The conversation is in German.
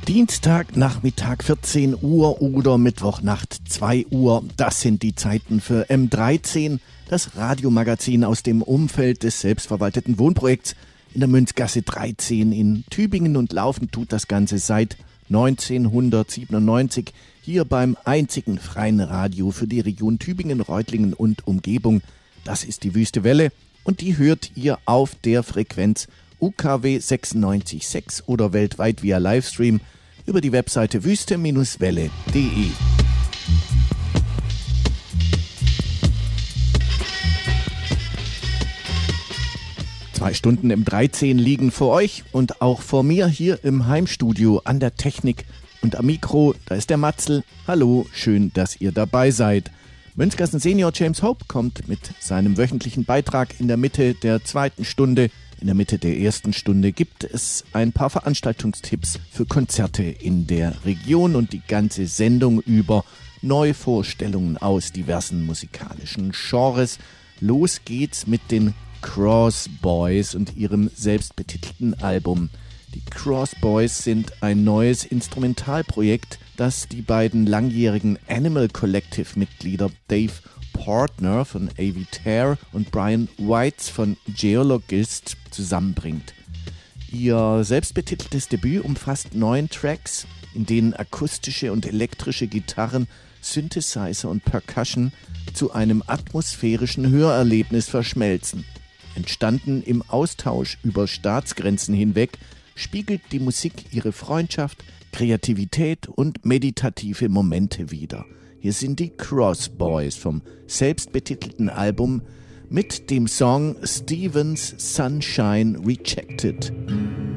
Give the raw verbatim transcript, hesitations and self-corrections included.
Dienstagnachmittag vierzehn Uhr oder Mittwochnacht zwei Uhr. Das sind die Zeiten für M dreizehn, das Radiomagazin aus dem Umfeld des selbstverwalteten Wohnprojekts in der Münzgasse dreizehn in Tübingen, und laufen tut das Ganze seit neunzehnhundertsiebenundneunzig hier beim einzigen freien Radio für die Region Tübingen, Reutlingen und Umgebung. Das ist die Wüste Welle, und die hört ihr auf der Frequenz U K W sechsundneunzig Komma sechs oder weltweit via Livestream über die Webseite wüste Welle punkt de. Zwei Stunden im dreizehn liegen vor euch und auch vor mir hier im Heimstudio an der Technik und am Mikro. Da ist der Matzel. Hallo, schön, dass ihr dabei seid. Münzgassen Senior James Hope kommt mit seinem wöchentlichen Beitrag in der Mitte der zweiten Stunde. In der Mitte der ersten Stunde gibt es ein paar Veranstaltungstipps für Konzerte in der Region und die ganze Sendung über Neuvorstellungen aus diversen musikalischen Genres. Los geht's mit den Cross Boys und ihrem selbstbetitelten Album. Die Cross Boys sind ein neues Instrumentalprojekt, das die beiden langjährigen Animal Collective-Mitglieder Dave Partner von Avitaire und Brian Weitz von Geologist zusammenbringt. Ihr selbstbetiteltes Debüt umfasst neun Tracks, in denen akustische und elektrische Gitarren, Synthesizer und Percussion zu einem atmosphärischen Hörerlebnis verschmelzen. Entstanden im Austausch über Staatsgrenzen hinweg, spiegelt die Musik ihre Freundschaft, Kreativität und meditative Momente wider. Hier sind die Cross Boys vom selbstbetitelten Album mit dem Song Stevens Sunshine Rejected.